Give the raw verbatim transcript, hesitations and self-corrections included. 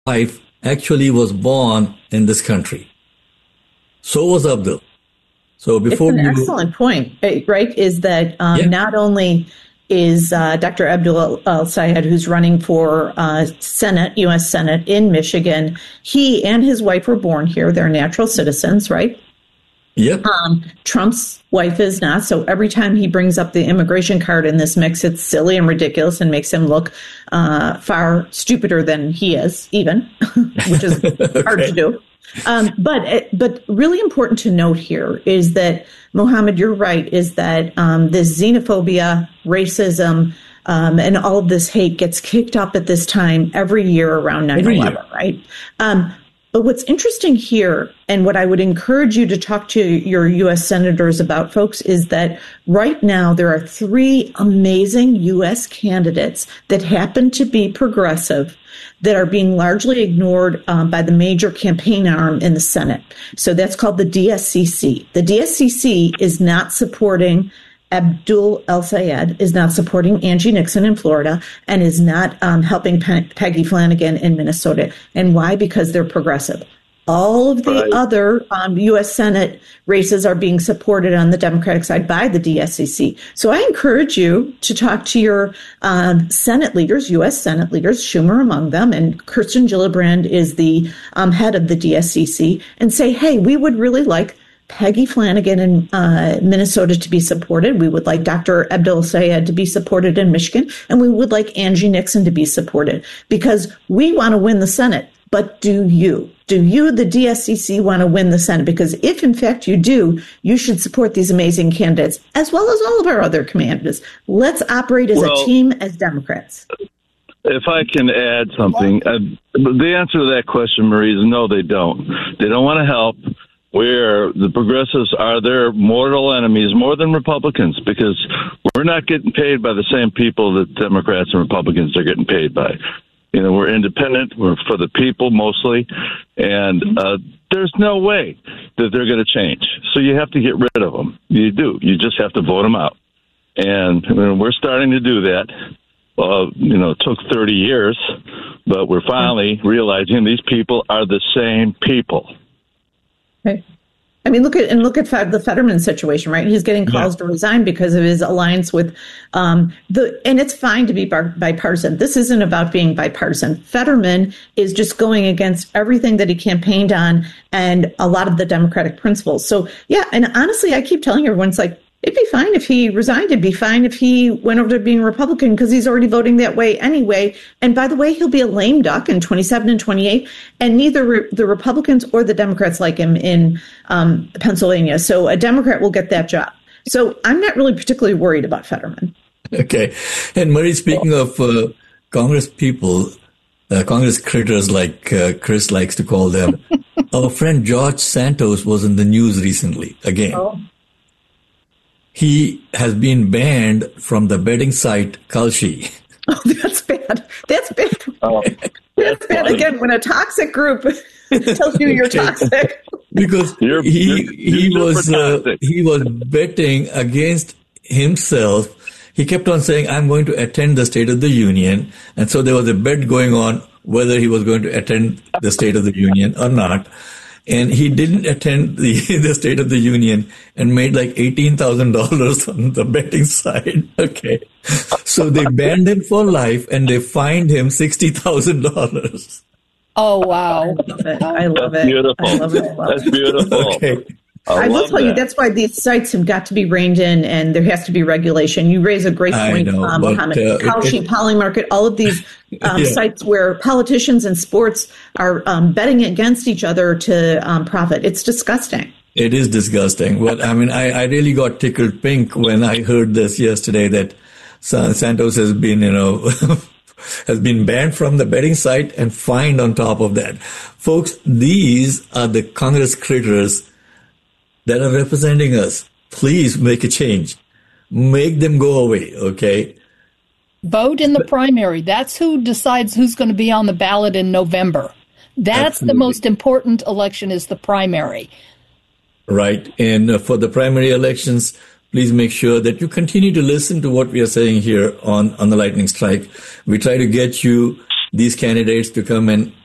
wife actually was born in this country. So was Abdul. So before it's an you, excellent point, right? Is that um, yeah. not only is uh, Doctor Abdul El-Sayed, who's running for uh, Senate, U S Senate in Michigan, he and his wife were born here. They're natural citizens, right? Yep. Um, Trump's wife is not. So every time he brings up the immigration card in this mix, it's silly and ridiculous and makes him look uh, far stupider than he is, even, which is okay. hard to do. Um, but but really important to note here is that, Mohammed, you're right, is that um, this xenophobia, racism, um, and all of this hate gets kicked up at this time every year around nine eleven, right? Um, but what's interesting here, and what I would encourage you to talk to your U S senators about, folks, is that right now there are three amazing U S candidates that happen to be progressive that are being largely ignored um, by the major campaign arm in the Senate. So that's called the D S C C. The D S C C is not supporting Abdul El-Sayed, is not supporting Angie Nixon in Florida, and is not um, helping Pe- Peggy Flanagan in Minnesota. And why? Because they're progressive. All of the right. other um, U S Senate races are being supported on the Democratic side by the D S C C. So I encourage you to talk to your um, Senate leaders, U S Senate leaders, Schumer among them, and Kirsten Gillibrand is the um, head of the D S C C, and say, hey, we would really like Peggy Flanagan in uh, Minnesota to be supported. We would like Doctor Abdul Sayed to be supported in Michigan, and we would like Angie Nixon to be supported, because we want to win the Senate. But do you? Do you, the D S C C, want to win the Senate? Because if, in fact, you do, you should support these amazing candidates, as well as all of our other candidates. Let's operate as well, a team, as Democrats. If I can add something, uh, the answer to that question, Marie, is no, they don't. They don't want to help. Where the progressives are their mortal enemies more than Republicans, because we're not getting paid by the same people that Democrats and Republicans are getting paid by. You know, we're independent. We're for the people mostly. And uh, there's no way that they're going to change. So you have to get rid of them. You do. You just have to vote them out. And I mean, we're starting to do that. Well, you know, it took thirty years, but we're finally realizing these people are the same people. Right. I mean, look at and look at the Fetterman situation, right? He's getting calls yeah. to resign because of his alliance with um, the. And it's fine to be bar, bipartisan. This isn't about being bipartisan. Fetterman is just going against everything that he campaigned on and a lot of the Democratic principles. So, yeah. And honestly, I keep telling everyone, it's like, it'd be fine if he resigned. It'd be fine if he went over to being Republican, because he's already voting that way anyway. And by the way, he'll be a lame duck in twenty-seven and twenty-eight. And neither re- the Republicans or the Democrats like him in um, Pennsylvania. So a Democrat will get that job. So I'm not really particularly worried about Fetterman. Okay. And Marie, speaking of uh, Congress people, uh, Congress critters like uh, Chris likes to call them, our friend George Santos was in the news recently again. Oh. He has been banned from the betting site Kalshi. Oh, that's bad. That's bad. Oh, that's bad. Funny. Again, when a toxic group tells you you're toxic. Because you're, he you're, he you're was uh, he was betting against himself. He kept on saying, I'm going to attend the State of the Union. And so there was a bet going on whether he was going to attend the State of the Union or not. And he didn't attend the, the State of the Union and made like eighteen thousand dollars on the betting side. Okay. So they banned him for life and they fined him sixty thousand dollars. Oh, wow. I love it. I love That's it. Beautiful. I love it. I love That's it. beautiful. Okay. I, I will tell that. you, that's why these sites have got to be reined in, and there has to be regulation. You raise a great point, know, uh, but, Mohammed. Uh, Kalshi, Polymarket, all of these um, yeah. sites where politicians and sports are um, betting against each other to um, profit. It's disgusting. It is disgusting. But I mean, I, I really got tickled pink when I heard this yesterday that Santos has been, you know, has been banned from the betting site and fined on top of that. Folks, these are the Congress critters that are representing us. Please make a change. Make them go away, okay? Vote in the primary. That's who decides who's going to be on the ballot in November. That's Absolutely. The most important election, is the primary. Right. And uh, for the primary elections, please make sure that you continue to listen to what we are saying here on, on the Lightning Strike. We try to get you these candidates to come and